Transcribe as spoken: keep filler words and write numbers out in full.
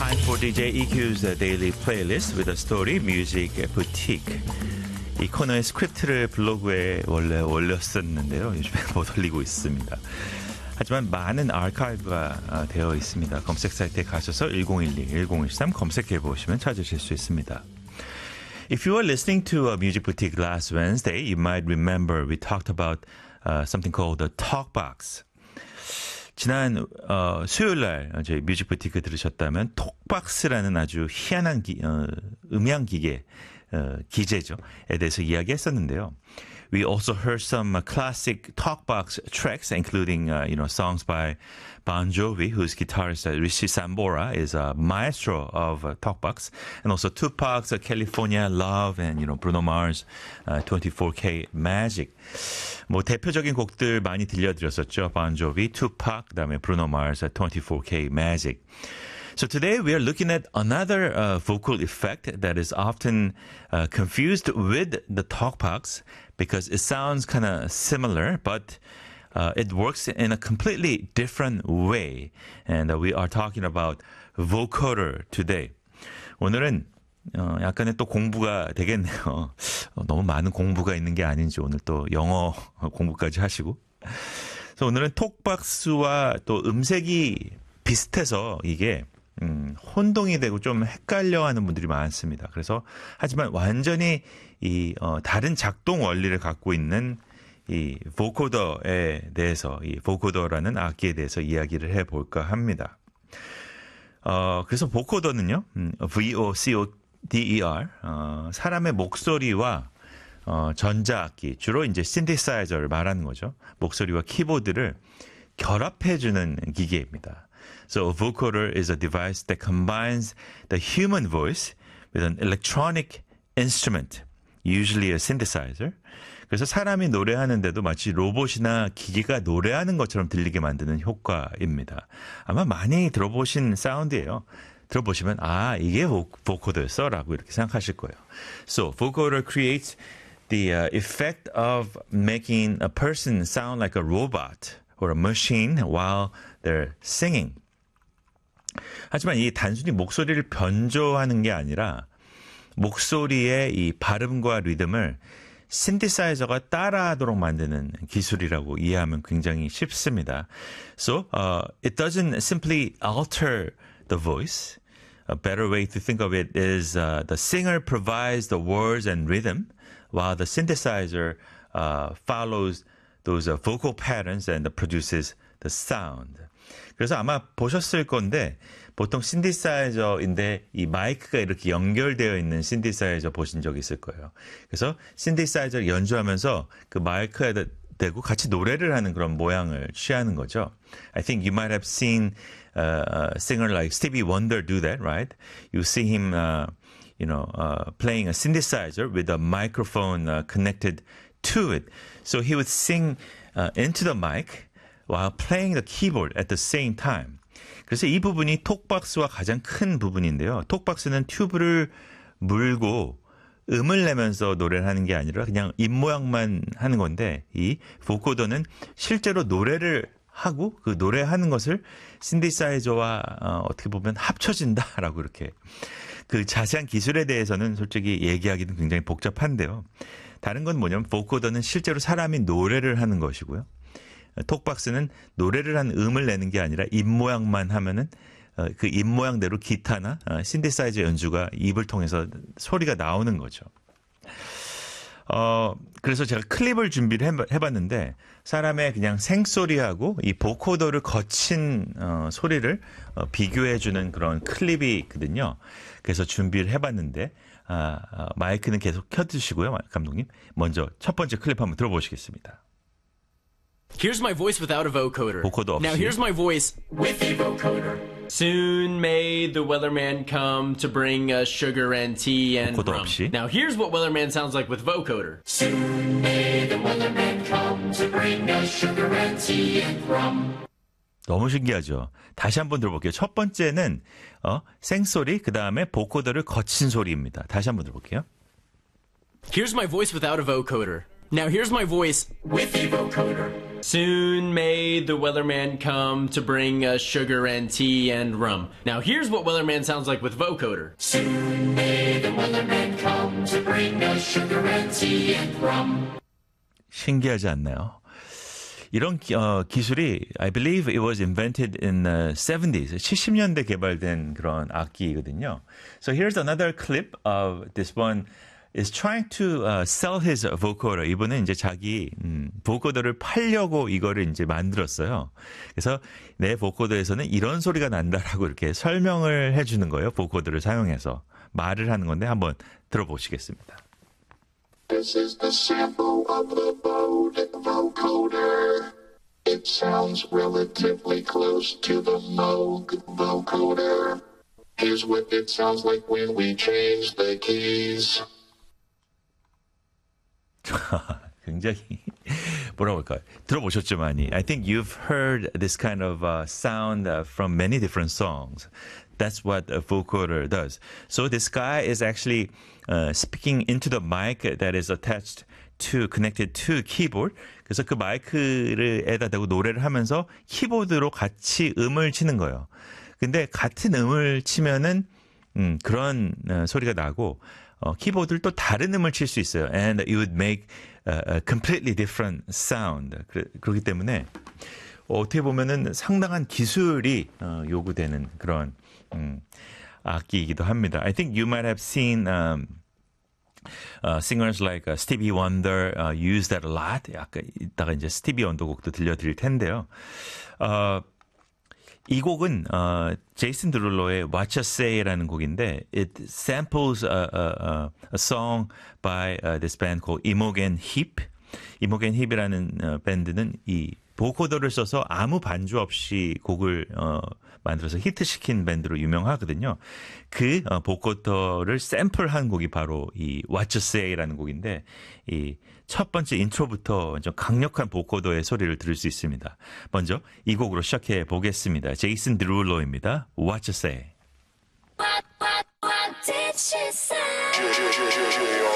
Time for 디제이 이큐's Daily Playlist with a Story Music Boutique. 이 코너의 스크립트를 블로그에 원래 올렸었는데요. 요즘에 못 올리고 있습니다. 하지만 많은 아카이브가 되어 있습니다. 검색 사이트에 가셔서 천십일, 천십삼 검색해 보시면 찾으실 수 있습니다. If you were listening to a Music Boutique last Wednesday, you might remember we talked about uh, something called the Talkbox. 지난 어, 수요일 날 저희 뮤직 부티크 들으셨다면 톡박스라는 아주 희한한 기, 어, 음향 기계 어, 기재죠에 대해서 이야기했었는데요. We also heard some classic talkbox tracks, including uh, you know songs by Bon Jovi, whose guitarist uh, Richie Sambora is a maestro of uh, talkbox, and also Tupac's uh, California Love, and you know Bruno Mars' uh, twenty-four K Magic. 뭐 대표적인 곡들 많이 들려드렸었죠. Bon Jovi, Tupac, 그다음에 Bruno Mars' uh, twenty-four K Magic. So today we are looking at another uh, vocal effect that is often uh, confused with the talkbox because it sounds kind of similar, but uh, it works in a completely different way. And uh, we are talking about vocoder today. 오늘은 어, 약간의 또 공부가 되겠네요. 어, 너무 많은 공부가 있는 게 아닌지 오늘 또 영어 공부까지 하시고. 그래서 오늘은 톡박스와 또 음색이 비슷해서 이게 음, 혼동이 되고 좀 헷갈려하는 분들이 많습니다. 그래서 하지만 완전히 이 어, 다른 작동 원리를 갖고 있는 이 보코더에 대해서 이 보코더라는 악기에 대해서 이야기를 해볼까 합니다. 어, 그래서 보코더는요, 음, 브이오코더, 어, 사람의 목소리와 어, 전자악기, 주로 이제 신디사이저를 말하는 거죠. 목소리와 키보드를 결합해주는 기계입니다. So a vocoder is a device that combines the human voice with an electronic instrument, usually a synthesizer. 그래서 사람이 노래하는데도 마치 로봇이나 기계가 노래하는 것처럼 들리게 만드는 효과입니다. 아마 많이 들어보신 사운드예요. 들어보시면 아 이게 vocoder였어 라고 이렇게 생각하실 거예요. So vocoder creates the uh, effect of making a person sound like a robot or a machine while they're singing. 하지만 이 단순히 목소리를 변조하는 게 아니라 목소리의 이 발음과 리듬을 신디사이저가 따라하도록 만드는 기술이라고 이해하면 굉장히 쉽습니다. So uh, it doesn't simply alter the voice. A better way to think of it is uh, the singer provides the words and rhythm while the synthesizer uh, follows those uh, vocal patterns and produces the sound. 그래서 아마 보셨을 건데 보통 신디사이저인데 이 마이크가 이렇게 연결되어 있는 신디사이저 보신 적 있을 거예요. 그래서 신디사이저를 연주하면서 그 마이크에 대고 같이 노래를 하는 그런 모양을 취하는 거죠. I think you might have seen uh, a singer like Stevie Wonder do that, right? You see him, uh, you know, uh, playing a synthesizer with a microphone uh, connected to it. So he would sing uh, into the mic while playing the keyboard at the same time. 그래서 이 부분이 톡박스와 가장 큰 부분인데요. 톡박스는 튜브를 물고 음을 내면서 노래를 하는 게 아니라 그냥 입모양만 하는 건데 이 보코더는 실제로 노래를 하고 그 노래하는 것을 신디사이저와 어, 어떻게 보면 합쳐진다라고 이렇게 그 자세한 기술에 대해서는 솔직히 얘기하기는 굉장히 복잡한데요. 다른 건 뭐냐면 보코더는 실제로 사람이 노래를 하는 것이고요. 톡박스는 노래를 한 음을 내는 게 아니라 입모양만 하면은 그 입모양대로 기타나 신디사이저 연주가 입을 통해서 소리가 나오는 거죠. 어, 그래서 제가 클립을 준비를 해봤는데 사람의 그냥 생소리하고 이 보코더를 거친 어, 소리를 어, 비교해주는 그런 클립이 있거든요. 그래서 준비를 해봤는데 아, 어, 마이크는 계속 켜두시고요, 감독님. 먼저 첫 번째 클립 한번 들어보시겠습니다. Here's my voice without a vocoder. 보코더 없이. Now here's my voice with a vocoder. Soon may the Wellerman come to bring us sugar and tea and 보코더 rum. 없이. Now here's what Wellerman sounds like with vocoder. Soon may the Wellerman come to bring us sugar and tea and rum. 너무 신기하죠. 다시 한번 들어볼게요. 첫 번째는 어, 생소리, 그 다음에 보코더를 거친 소리입니다. 다시 한번 들어볼게요. Here's my voice without a vocoder. Now here's my voice with a vocoder. Soon may the weatherman come to bring us sugar and tea and rum. Now here's what weatherman sounds like with vocoder. Soon may the weatherman come to bring us sugar and tea and rum. 신기하지 않나요? 이런 기, 어, 기술이 I believe it was invented in the seventies, 칠십 년대 개발된 그런 악기거든요. So here's another clip of this one is trying to uh, sell his vocoder. 이분은 이제 자기 음, 보코더를 팔려고 이거를 이제 만들었어요. 그래서 내 보코더에서는 이런 소리가 난다라고 이렇게 설명을 해주는 거예요. 보코더를 사용해서 말을 하는 건데 한번 들어보시겠습니다. This is the sample of the Bode vocoder. It sounds relatively close to the Moog vocoder. Here's what it sounds like when we change the keys. 굉장히 뭐라고 할까요? 들어보셨죠 많이. I think you've heard this kind of uh, sound uh, from many different songs. That's what a vocoder does. So this guy is actually uh, speaking into the mic that is attached to connected to keyboard. 그래서 그 마이크를에다 대고 노래를 하면서 키보드로 같이 음을 치는 거예요. 근데 같은 음을 치면은 음, 그런 어, 소리가 나고 어, 키보드를 또 다른 음을 칠 수 있어요. And it would make a, a completely different sound. 그, 그렇기 때문에 어, 어떻게 보면은 상당한 기술이 어, 요구되는 그런 음, 악기이기도 합니다. I think you might have seen um, uh, singers like uh, Stevie Wonder uh, use that a lot. 아까 이따가 이제 스티비 원더 곡도 들려드릴 텐데요. 어, 이 곡은 어, 제이슨 드룰로의 What You Say라는 곡인데 it samples a, a, a song by uh, this band called Imogen Heap. Imogen Heap이라는 어, 밴드는 이 보코더를 써서 아무 반주 없이 곡을 어, 만들어서 히트시킨 밴드로 유명하거든요. 그 어, 보코더를 샘플한 곡이 바로 이 What You Say라는 곡인데 이 첫 번째 인트로부터 좀 강력한 보코더의 소리를 들을 수 있습니다. 먼저 이 곡으로 시작해 보겠습니다. 제이슨 드룰로입니다. What You Say. What, what, what did she say?